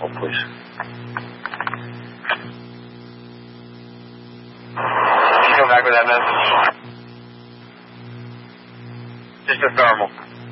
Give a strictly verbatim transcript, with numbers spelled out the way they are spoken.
Hold, please. Can you go back with that message? Just a thermal.